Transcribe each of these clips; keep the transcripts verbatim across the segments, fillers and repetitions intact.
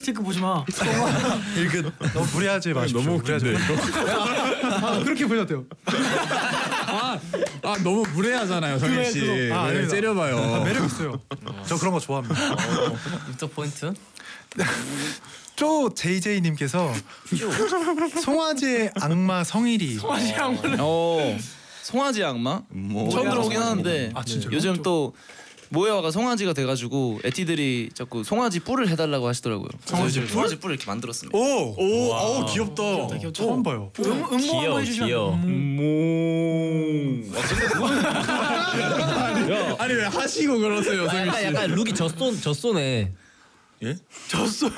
체크 보지 마. 이렇게 너무 무리하지 마십시오. 너무 무리하지 웃긴데 마십시오. 아, 그렇게 보셔도 돼요. 아, 아 너무 무례하잖아요, 성현 씨. 그래, 아, 왜 아닙니다. 째려봐요. 아, 매력 있어요. 저 그런 거 좋아합니다. 입덕 포인트? 쪼 제이제이님께서 송아지의 악마 성일이. 송아지 악마. 어, 송아지 악마? 뭐 처음 들어보긴 하는데 아, 진짜요? 요즘 또 모에와가 송아지가 돼가지고 에티들이 자꾸 송아지 뿔을 해달라고 하시더라고요. 송아지 뿔? 송아지 뿔을 이렇게 만들었습니다. 오, 오, 아우 귀엽다. 처음 봐요. 음, 음모 한번 해주시면. 모. 아니 왜 하시고 그러세요, 성현 약간 씨? 약간 룩이 젖소 젖소네. 예? 졌어요?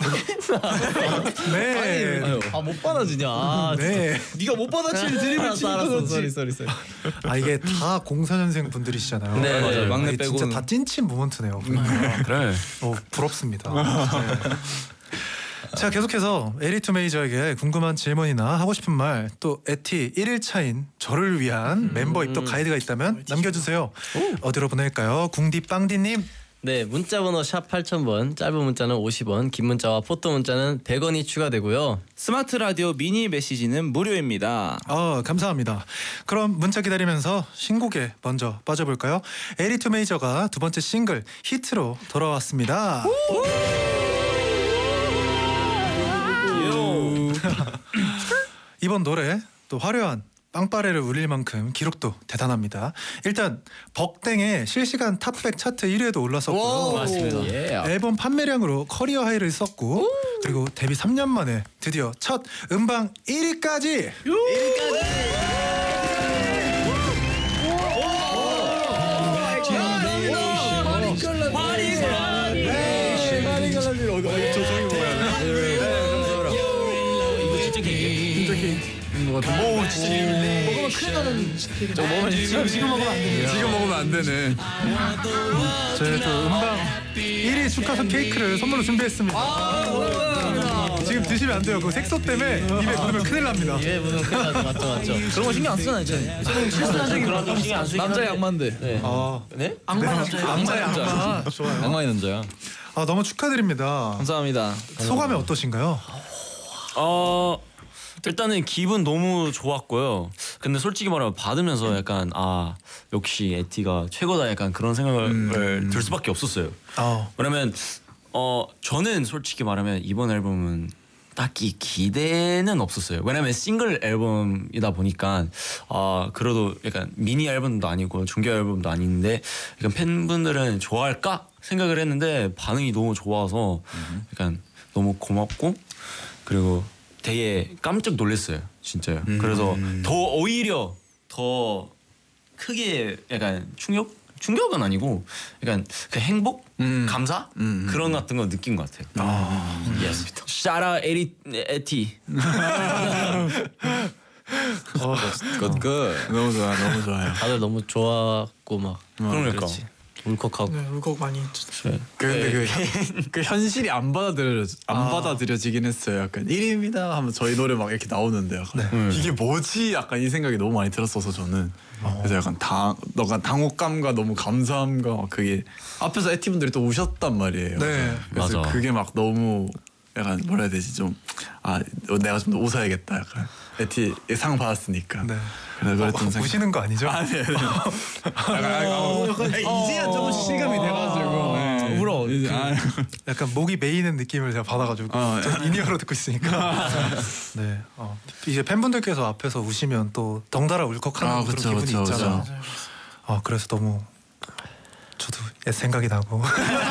네. 아 못 받아주냐. 아, 네. 네가 못 받아칠 드립을 알았어, 치는 알았어. 거지. 쏘리 쏘리 쏘리. 아, 이게 다 공사년생 분들이시잖아요. 네, 맞아요. 막내 아니, 진짜 빼고는. 다 찐친 모먼트네요. 그래. 어, 부럽습니다. 네. 자, 계속해서 에리투 메이저에게 궁금한 질문이나 하고 싶은 말, 또 에티 일 일 차인 저를 위한 멤버 입덕 가이드가 있다면 남겨주세요. 어디로 보낼까요? 궁디빵디님. 네, 문자번호 샵 팔천 번, 짧은 문자는 오십 원, 긴 문자와 포토 문자는 백 원이 추가되고요. 스마트 라디오 미니 메시지는 무료입니다. 어, 감사합니다. 그럼 문자 기다리면서 신곡에 먼저 빠져볼까요? 에리투 메이저가 두 번째 싱글 히트로 돌아왔습니다. 이번 노래 또 화려한 빵빠레를 울릴 만큼 기록도 대단합니다. 일단 벅땡의 실시간 탑백 차트 일 위에도 올랐었고요. 맞습니다. 예. 앨범 판매량으로 커리어 하이를 썼고 그리고 데뷔 삼 년 만에 드디어 첫 음방 일 위까지. 오, 진짜 먹으면 큰일 나는. 저 먹으면 지금 지금 먹으면 안 돼. 지금 먹으면 안 되네. 저희 또 음방 일 위 축하선 케이크를 선물로 준비했습니다. 지금 드시면 안 돼요. 그 색소 때문에 입에 묻으면 큰일 납니다. 이게 무슨 큰일 나죠, 맞죠, 맞죠. 그런 거 신경 안 쓰잖아 이제. 실수한 적이 그런 거 신경 안 쓰긴 남자의 한데. 악마인데. 네. 아, 네? 악마 남자예요. 남자의 남자. 악마 좋아요. 악마의 남자야. 아, 너무 축하드립니다. 감사합니다. 소감이 어떠신가요? 어 일단은 기분 너무 좋았고요. 근데 솔직히 말하면 받으면서 약간 아 역시 에티가 최고다 약간 그런 생각을 음. 들 수밖에 없었어요. 어, 왜냐면 어 저는 솔직히 말하면 이번 앨범은 딱히 기대는 없었어요. 왜냐면 싱글 앨범이다 보니까 아 그래도 약간 미니 앨범도 아니고 정규 앨범도 아닌데 약간 팬분들은 좋아할까 생각을 했는데 반응이 너무 좋아서 약간 너무 고맙고 그리고 되게 깜짝 놀랐어요, 진짜요. 그래서 더 오히려 더 크게 약간 충격? 충격은 아니고 약간 그 행복, 음. 감사 음. 그런 같은 거 느낀 것 같아요. 아, 예스. 샤라 에리 에티. 어, 굿굿. 너무 좋아, 너무 좋아요. 다들 너무 좋았고 막 그러니까. 그렇지. 울컥하고. 네, 울컥 많이 했죠. 근데 그, 현, 그 현실이 안 받아들여 안 아. 받아들여지긴 했어요. 약간 일 위입니다 하면 저희 노래 막 이렇게 나오는데 약간 이게 뭐지? 약간 이 생각이 너무 많이 들었어서 저는 그래서 약간 당 너가 당혹감과 너무 감사함과 막 그게 앞에서 에티 분들이 또 우셨단 말이에요. 네. 그래서 맞아. 그게 막 너무 약간 뭐라 해야 되지 좀 아 내가 좀 더 웃어야겠다 약간 에티 상 받았으니까. 네. 그래서 그랬던 생각. 우시는 거 아니죠? 아니 아니. 이제야 좀 실감이 돼가지고 네. 울어. 이제, 아, 약간 목이 메이는 느낌을 제가 받아가지고 어, 전 인이어로 듣고 있으니까. 네. 어, 이제 팬분들께서 앞에서 우시면 또 덩달아 울컥하는 아, 그런 그쵸, 기분이 그쵸, 있잖아요. 그쵸. 어, 그래서 너무 저도 옛 생각이 나고.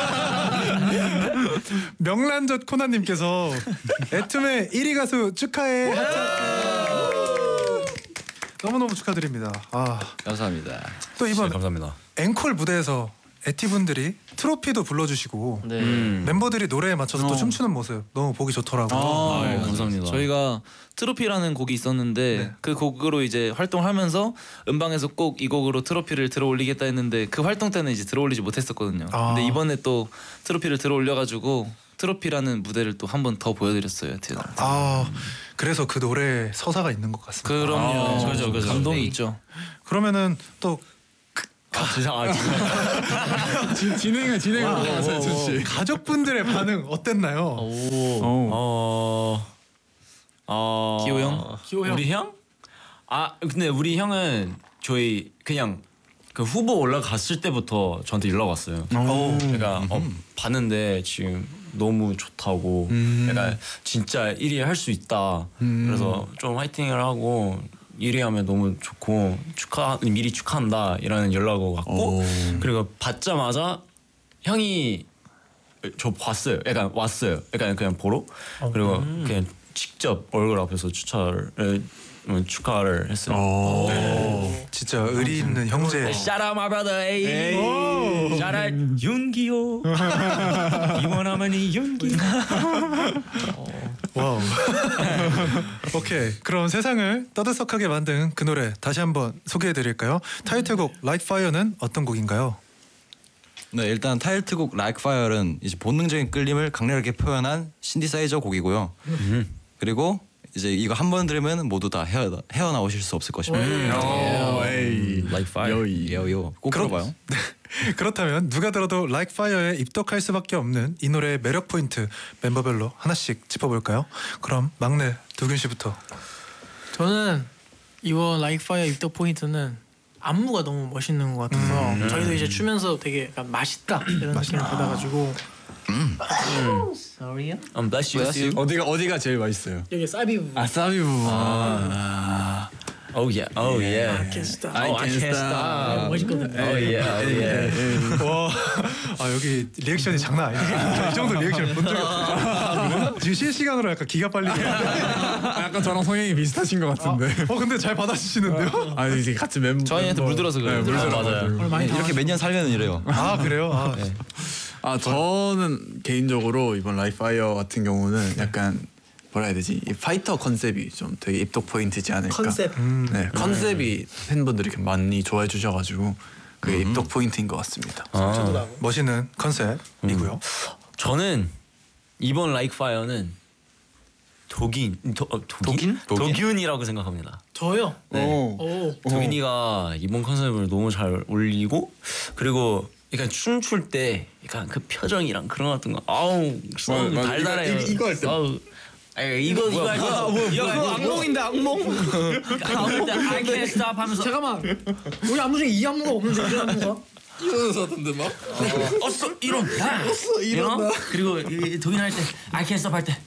명란젓 코나님께서 애툼의 일 위 가수 축하해. 너무너무 축하드립니다. 아, 감사합니다. 또 이번 감사합니다. 앵콜 무대에서 에티분들이 트로피도 불러주시고 네. 음. 멤버들이 노래에 맞춰서 또 어. 춤추는 모습 너무 보기 좋더라고요. 아, 아, 예, 감사합니다. 저희가 트로피라는 곡이 있었는데 네. 그 곡으로 이제 활동하면서 음방에서 꼭 이 곡으로 트로피를 들어올리겠다 했는데 그 활동 때는 이제 들어올리지 못했었거든요. 아. 근데 이번에 또 트로피를 들어올려가지고 트로피라는 무대를 또 한 번 더 보여드렸어요. 에티한테. 아, 그래서 그 노래에 서사가 있는 것 같습니다. 그럼요. 아, 그죠, 그죠. 감동이 네. 있죠. 그러면은 또 그 아 진짜 아 진짜. 지- 진행해 진행해. 와, 좋지. 가족분들의 반응 어땠나요? 오. 어. 어. 기호 형? 기호 형. 우리 형? 아 근데 우리 형은 저희 그냥 그 후보 올라갔을 때부터 저한테 연락 왔어요. 제가 어, 봤는데 지금 너무 좋다고. 내가 진짜 일 위 할 수 있다. 그래서 좀 화이팅을 하고 일 위 하면 너무 좋고 축하 미리 축하한다 이라는 연락이 왔고 그리고 받자마자 형이 저 봤어요. 약간 왔어요. 약간 그냥 보러 그리고 그냥 직접 얼굴 앞에서 추천을 음, 축하를 했어요. 진짜 의리 있는 형제. Shout out my brother A. Shout out 윤기호. 이원하면 이 윤기. 와우. 오케이. 그럼 세상을 떠들썩하게 만든 그 노래 다시 한번 소개해드릴까요? 타이틀곡 Like Fire는 어떤 곡인가요? 네, 일단 타이틀곡 Like Fire는 이제 본능적인 끌림을 강렬하게 표현한 신디사이저 곡이고요. 그리고 이제 이거 한 번 들으면 모두 다 헤어 헤어나오실 수 없을 것입니다. 오, 에이. Like fire. 여이. 요요 꼭 그럼- 들어봐요. 그렇다면 누가 들어도 Like Fire에 입덕할 수밖에 없는 이 노래의 매력 포인트 멤버별로 하나씩 짚어볼까요? 그럼 막내 두균 씨부터. 저는 이번 Like Fire 입덕 포인트는 안무가 너무 멋있는 것 같아서 저희도 이제 추면서 되게 약간 맛있다 이런 느낌을 받아가지고 Sorry요? Um, bless you. Bless you. 어디가 어디가 제일 맛있어요? 여기 사비 부분 아 사비 부분. 아. Oh yeah. Oh yeah. I can't stop. Oh, I can't stop. 멋있거든요. Oh yeah. Oh yeah. 와, 아 여기 리액션이 장난 아니에요. 이 정도 리액션 본 적이 없어요. 지금 실시간으로 약간 기가 빨리게. 아, 약간 저랑 성향이 비슷하신 것 같은데. 어 근데 잘 받아주시는데요? 아 이제 같이 멤버. 저희한테 물들어서 그래요. 네, 물들어 맞아요. 오늘 많이 이렇게 몇 년 살면 이래요. 아 그래요? 아, 아 저는 개인적으로 이번 라이파이어 같은 경우는 약간 뭐라 해야 되지? 이 파이터 컨셉이 좀 되게 입덕 포인트지 않을까. 컨셉. 네, 컨셉이 팬분들이 이렇게 많이 좋아해 주셔가지고 그게 입덕 포인트인 것 같습니다. 저도 나고. 멋있는 컨셉이고요. 저는 이번 Like Fire는 독인 도, 어, 독인? 독인? 독윤이라고 생각합니다. 저요. 네. 오. 오. 독인이가 이번 컨셉을 너무 잘 올리고 그리고 약간 춤출 때 약간 그 표정이랑 그런 것 같은 거 아우 맞아, 맞아. 달달해요. 이거- 이거 할 때. 아우, 아니, 이거 이거 할 때. 이거 그거 악몽인데 악몽. 악몽 때 I can't stop 하면서 잠깐만. 우리 안무 중에 이 안무가 없는데 이 안무가? 이러면서 하던데 막. 어서 이런 어서 이런 그리고 이 독인 할 때 I can't stop 할 때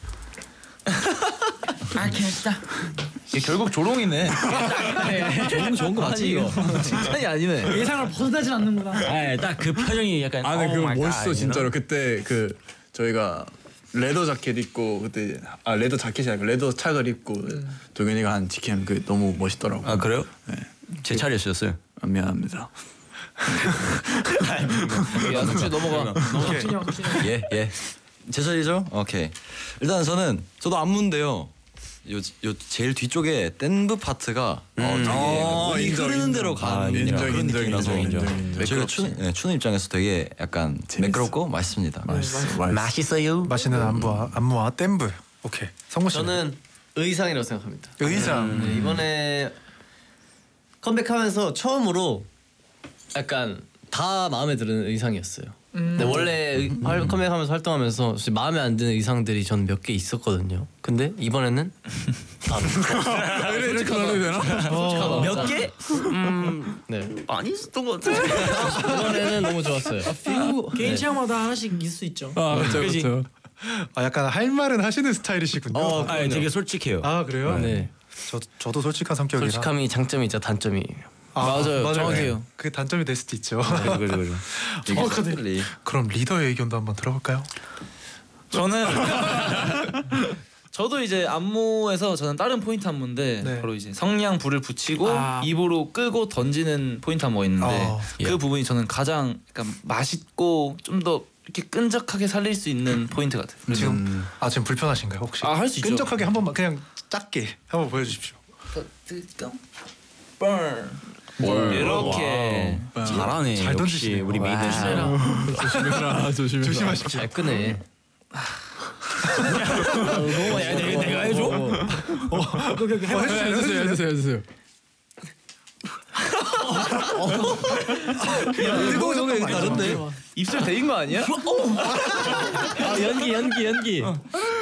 I can't stop 결국 조롱이네. 좋은 좋은 거 맞지 이거. 칭찬이 아니네. 예상을 벗어나질 않는구나. 딱 그 표정이 약간 아, 근데 oh 그거 my God, 멋있어 you 진짜로. know? 그때 그 저희가 레더 자켓 입고 그때 아 레더 자켓이 아니고 레더 착을 입고 도균이가 한 직캠 그 너무 멋있더라고. 아 그래요? 네. 제 차례였어요. 아, 미안합니다. 야, 숙취 넘어가. 진영 진영. 예, 예. 제 차례죠? 오케이. 일단 저는 저도 안무인데요. 요, 요 제일 뒤쪽에 댄브 파트가 어, 되게 어, 물이 인정, 흐르는 인정. 대로 가는 아, 그런 인정, 인정, 느낌이라서 인정, 인정, 인정. 저희가 추는, 네, 추는 입장에서 되게 약간 매끄럽고 맛있습니다. 맛있어. 맛있어. 맛있어요. 맛있는 안무와 안무와 댐브. 오케이. 성모 씨. 저는 의상이라고 생각합니다. 의상. 네, 이번에 컴백하면서 처음으로 약간 다 마음에 드는 의상이었어요. 근데 원래 의- 활- 컴백하면서 활동하면서 사실 마음에 안 드는 의상들이 저는 몇 개 있었거든요. 근데 이번에는 다 이래 이렇게 말해도 되나? 몇 개? 네. 많이 있었던 것 같아. 이번에는 너무 좋았어요. 개인 체험마다 하나씩 있을 수 있죠. 아 그렇죠 그렇죠. 아 약간 할 말은 하시는 스타일이시군요. 어, 아, 되게 솔직해요. 아 그래요? 네. 저 저도 솔직한 성격이라. 솔직함이 장점이자 단점이에요. 아, 맞아요. 정확해요. 네. 그게 단점이 될 수도 있죠. 그죠 그죠 그죠. 정확하네. 그럼 리더의 의견도 한번 들어볼까요? 저는 저도 이제 안무에서 저는 다른 포인트 안무인데 네. 바로 이제 성냥 불을 붙이고 아. 입으로 끄고 던지는 포인트 안무가 있는데 어, 그 부분이 저는 가장 약간 맛있고 좀 더 이렇게 끈적하게 살릴 수 있는 포인트 같아요. 지금 아 지금 불편하신가요 혹시? 아, 할수 있죠. 끈적하게 한 번만 그냥 작게 한번 보여주십시오. 이렇게 잘하네. 잘 역시 던지시네요. 우리 메이드. 조심해라 조심해라. 조심하십시오. 잘 끄네. 너무 야 내가 내가 해줘? 오케이 오케이 해봐. 해주세요 해주세요 해주세요. 뜨거워졌던 거 다른데? 입술 데인 거 아니야? 아 연기 연기 연기.